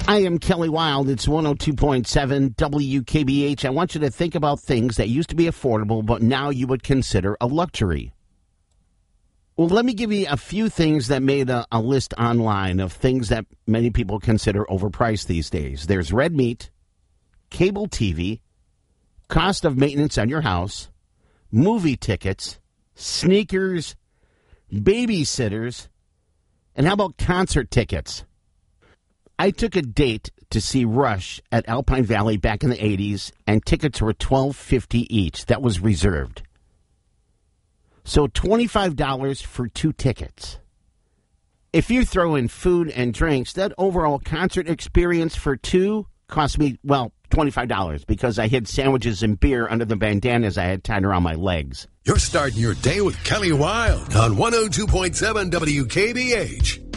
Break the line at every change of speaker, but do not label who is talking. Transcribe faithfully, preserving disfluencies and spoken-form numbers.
I am Kelly Wild. It's one oh two point seven W K B H. I want you to think about things that used to be affordable, but now you would consider a luxury. Well, let me give you a few things that made a, a list online of things that many people consider overpriced these days. There's red meat, cable T V, cost of maintenance on your house, movie tickets, sneakers, babysitters, and how about concert tickets? I took a date to see Rush at Alpine Valley back in the eighties, and tickets were twelve fifty each. That was reserved. So twenty-five dollars for two tickets. If you throw in food and drinks, that overall concert experience for two cost me, well, twenty-five dollars because I hid sandwiches and beer under the bandanas I had tied around my legs.
You're starting your day with Kelly Wild on one oh two point seven W K B H.